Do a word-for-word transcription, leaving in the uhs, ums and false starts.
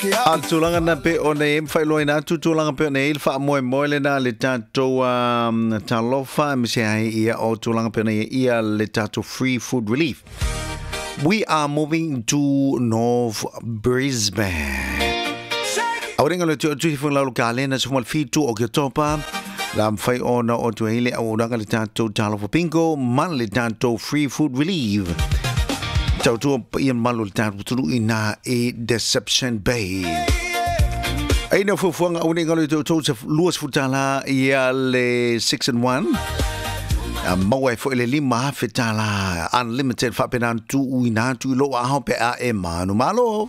Al tulanga na pe o nei whailoi nā tu tulanga pe o nei wha moe moe le nā le tātou um, talofa me se ai ia o tulanga pe o nei ia le tātou free food relief. We are moving to North Brisbane. Aurenga le tu tu fu la lokale na sumal fitu o ke topa. La mwhai o na o tu hele au ranga le tātou talofa pingo man le tātou free food relief. Tau tua ian malu le tātou tulu i nā e Deception Bay. Aina fufuanga au nenga le tau se luas futala ia le six and one. Mawai fo ele lima fetala unlimited fa penan tu uina tu lo a pe a e manu malo.